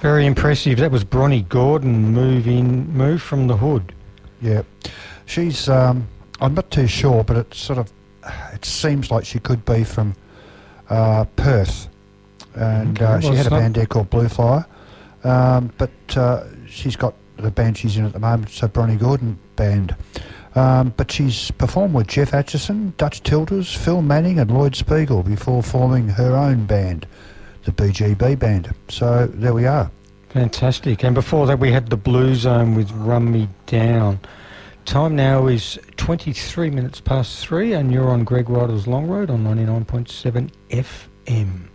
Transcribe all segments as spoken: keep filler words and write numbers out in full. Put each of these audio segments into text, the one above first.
Very impressive. That was Bronnie Gordon moving, move from the hood. Yeah. She's, um, I'm not too sure, but it sort of, it seems like she could be from uh, Perth. And Okay, uh, she well, had a it's not- band there called Blue Flyer. Um, but uh, she's got the band she's in at the moment, so Bronnie Gordon Band. Um, but she's performed with Jeff Atchison, Dutch Tilters, Phil Manning and Lloyd Spiegel before forming her own band, the B G B Band. So there we are. Fantastic. And before that we had the Blue Zone with Run Me Down. Time now is twenty-three minutes past three and you're on Greg Ryder's Long Road on ninety-nine point seven F M.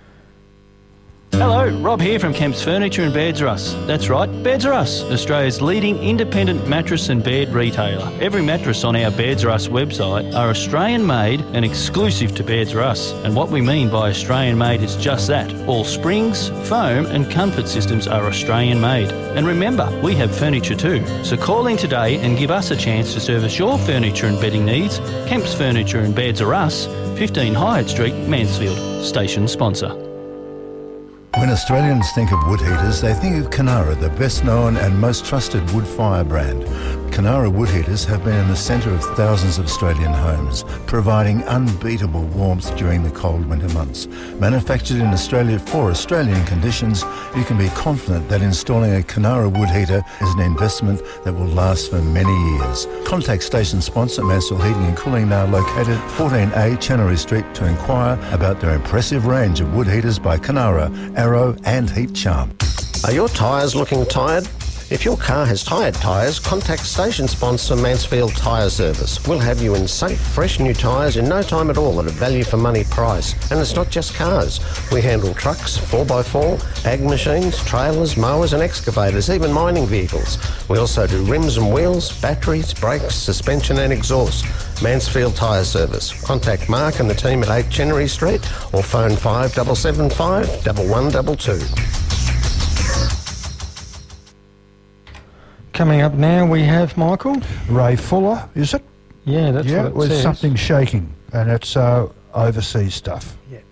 Hello, Rob here from Kemp's Furniture and Beds R Us. That's right, Beds R Us, Australia's leading independent mattress and bed retailer. Every mattress on our Beds R Us website are Australian made and exclusive to Beds R Us. And what we mean by Australian made is just that. All springs, foam and comfort systems are Australian made. And remember, we have furniture too. So call in today and give us a chance to service your furniture and bedding needs. Kemp's Furniture and Beds R Us, fifteen Hyatt Street, Mansfield. Station sponsor. When Australians think of wood heaters, they think of Kenara, the best known and most trusted wood fire brand. Kenara wood heaters have been in the centre of thousands of Australian homes, providing unbeatable warmth during the cold winter months. Manufactured in Australia for Australian conditions, you can be confident that installing a Kenara wood heater is an investment that will last for many years. Contact station sponsor Mansfield Heating and Cooling, now located fourteen A Chancery Street, to inquire about their impressive range of wood heaters by Kenara, Arrow and Heat Charm. Are your tyres looking tired? If your car has tired tyres, contact station sponsor Mansfield Tyre Service. We'll have you in safe, fresh new tyres in no time at all at a value for money price. And it's not just cars. We handle trucks, four by four, ag machines, trailers, mowers and excavators, even mining vehicles. We also do rims and wheels, batteries, brakes, suspension and exhaust. Mansfield Tyre Service. Contact Mark and the team at eight Chancery Street or phone five seven seven five, one one two two. Coming up now we have Michael. Ray Fuller, is it? Yeah, that's yeah, what it with says. something shaking, and it's uh, overseas stuff. Yeah.